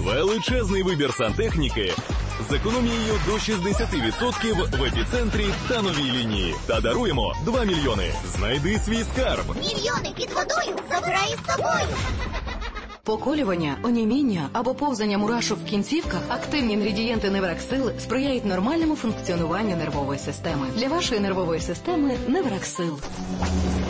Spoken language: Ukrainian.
Величезний вибір сантехніки з економією до 60% в епіцентрі та новій лінії. Та даруємо 2 мільйони. Знайди свій скарб. Мільйони під водою забирай із собою. Поколювання, оніміння або повзання мурашок в кінцівках – активні інгредієнти Невраксил сприяють нормальному функціонуванню нервової системи. Для вашої нервової системи Невраксил.